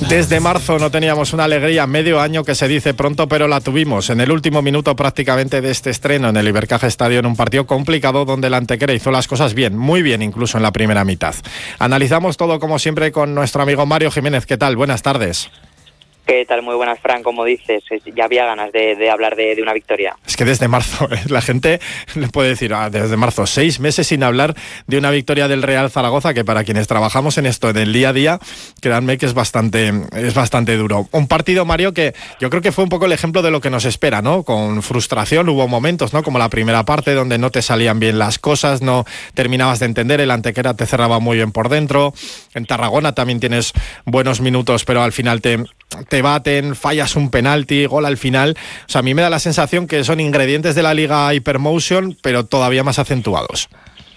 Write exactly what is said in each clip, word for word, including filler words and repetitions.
Desde marzo no teníamos una alegría, medio año que se dice pronto, pero la tuvimos en el último minuto prácticamente de este estreno en el Ibercaja Estadio, en un partido complicado donde el Antequera hizo las cosas bien, muy bien incluso en la primera mitad. Analizamos todo como siempre con nuestro amigo Mario Jiménez. ¿Qué tal? Buenas tardes. ¿Qué tal? Muy buenas, Fran. Como dices, ya había ganas de, de hablar de, de una victoria. Es que desde marzo, la gente le puede decir, ah, desde marzo, seis meses sin hablar de una victoria del Real Zaragoza, que para quienes trabajamos en esto en el día a día, créanme que es bastante, es bastante duro. Un partido, Mario, que yo creo que fue un poco el ejemplo de lo que nos espera, ¿no? Con frustración, hubo momentos, ¿no? Como la primera parte, donde no te salían bien las cosas, no terminabas de entender, el Antequera te cerraba muy bien por dentro. En Tarragona también tienes buenos minutos, pero al final te... te baten, fallas un penalti, gol al final. O sea, a mí me da la sensación que son ingredientes de la Liga Hypermotion, pero todavía más acentuados.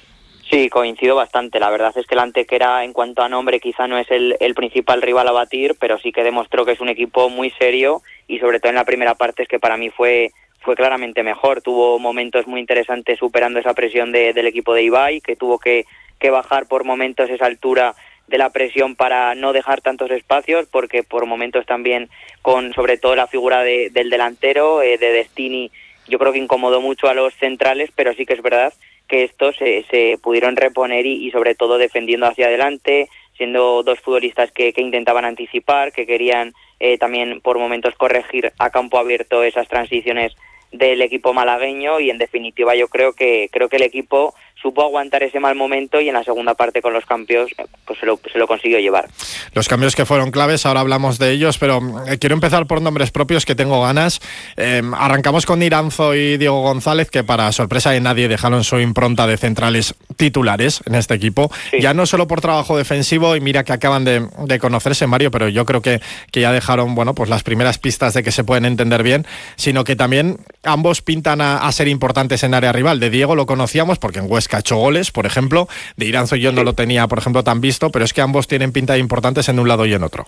Sí, coincido bastante. La verdad es que el Antequera, en cuanto a nombre, quizá no es el, el principal rival a batir, pero sí que demostró que es un equipo muy serio y sobre todo en la primera parte es que para mí fue, fue claramente mejor. Tuvo momentos muy interesantes superando esa presión de, del equipo de Ibai, que tuvo que, que bajar por momentos esa altura de la presión para no dejar tantos espacios, porque por momentos también con sobre todo la figura de, del delantero, eh, de Destini, yo creo que incomodó mucho a los centrales, pero sí que es verdad que estos se, se pudieron reponer y, y sobre todo defendiendo hacia adelante, siendo dos futbolistas que, que intentaban anticipar, que querían eh, también por momentos corregir a campo abierto esas transiciones del equipo malagueño y en definitiva yo creo que creo que el equipo supo aguantar ese mal momento y en la segunda parte con los cambios pues se lo, se lo consiguió llevar. Los cambios que fueron claves, ahora hablamos de ellos, pero eh, quiero empezar por nombres propios que tengo ganas. Eh, arrancamos con Iranzo y Diego González, que para sorpresa de nadie dejaron su impronta de centrales titulares en este equipo. Sí. Ya no solo por trabajo defensivo, y mira que acaban de, de conocerse, Mario, pero yo creo que, que ya dejaron bueno, pues las primeras pistas de que se pueden entender bien, sino que también ambos pintan a, a ser importantes en área rival. De Diego lo conocíamos porque en Huesca ha hecho goles, por ejemplo. De Iranzo yo no lo tenía, por ejemplo, tan visto, pero es que ambos tienen pinta de importantes en un lado y en otro.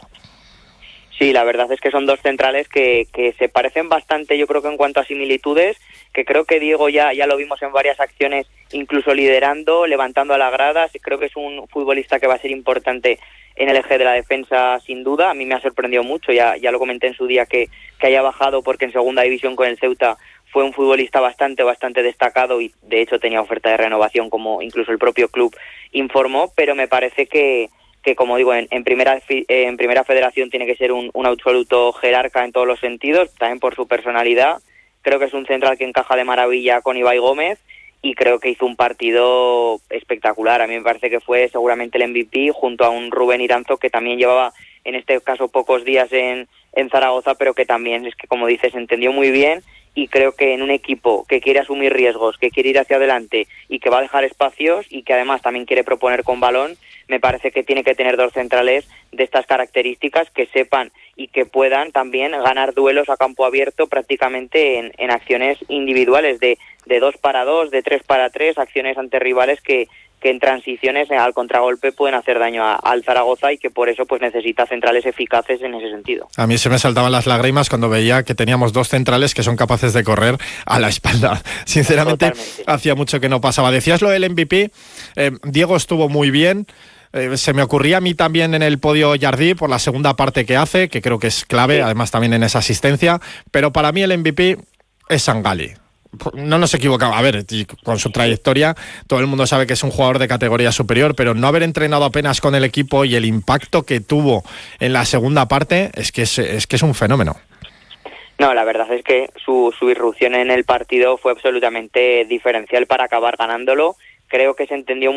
Sí, la verdad es que son dos centrales que, que se parecen bastante, yo creo que en cuanto a similitudes, que creo que Diego ya, ya lo vimos en varias acciones, incluso liderando, levantando a la grada. Creo que es un futbolista que va a ser importante en el eje de la defensa, sin duda. A mí me ha sorprendido mucho, ya, ya lo comenté en su día, que, que haya bajado, porque en segunda división con el Ceuta fue un futbolista bastante, bastante destacado y de hecho tenía oferta de renovación, como incluso el propio club informó, pero me parece que, que como digo, en, en, primera, en primera federación tiene que ser un, un absoluto jerarca en todos los sentidos, también por su personalidad. Creo que es un central que encaja de maravilla con Ibai Gómez y creo que hizo un partido espectacular. A mí me parece que fue seguramente el M V P junto a un Rubén Iranzo que también llevaba en este caso pocos días en, en Zaragoza, pero que también es que, como dices, entendió muy bien. Y creo que en un equipo que quiere asumir riesgos, que quiere ir hacia adelante y que va a dejar espacios y que además también quiere proponer con balón, me parece que tiene que tener dos centrales de estas características que sepan y que puedan también ganar duelos a campo abierto prácticamente en, en acciones individuales de, de dos para dos, de tres para tres, acciones ante rivales que, que en transiciones al contragolpe pueden hacer daño a, al Zaragoza y que por eso pues necesita centrales eficaces en ese sentido. A mí se me saltaban las lágrimas cuando veía que teníamos dos centrales que son capaces de correr a la espalda. Sinceramente, totalmente. Hacía mucho que no pasaba. Decías lo del M V P, eh, Diego estuvo muy bien. Eh, se me ocurría a mí también en el podio Jardí por la segunda parte que hace, que creo que es clave, sí. Además también en esa asistencia, pero para mí el M V P es Sangali. No nos equivocamos, a ver, con su trayectoria todo el mundo sabe que es un jugador de categoría superior, pero no haber entrenado apenas con el equipo y el impacto que tuvo en la segunda parte es que es, es, que es un fenómeno. No, la verdad es que su, su irrupción en el partido fue absolutamente diferencial para acabar ganándolo. Creo que se entendió